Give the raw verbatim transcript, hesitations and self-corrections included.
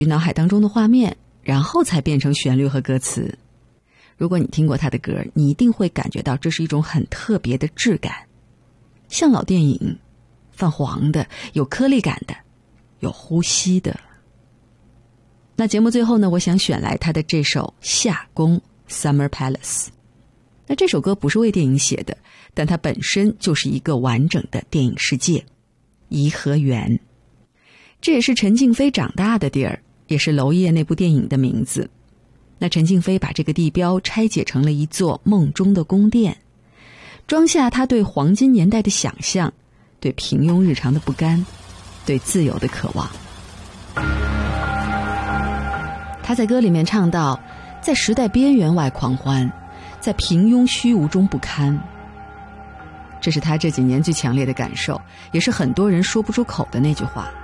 脑海当中的画面，然后才变成旋律和歌词。如果你听过他的歌，你一定会感觉到这是一种很特别的质感，像老电影，泛黄的，有颗粒感的，有呼吸的。那节目最后呢，我想选来他的这首夏宫 Summer Palace。 那这首歌不是为电影写的，但它本身就是一个完整的电影世界，颐和园。这也是陈静飞长大的地儿，也是娄烨那部电影的名字。那陈静飞把这个地标拆解成了一座梦中的宫殿，装下他对黄金年代的想象，对平庸日常的不甘，对自由的渴望。他在歌里面唱到，在时代边缘外狂欢，在平庸虚无中不堪。这是他这几年最强烈的感受，也是很多人说不出口的那句话。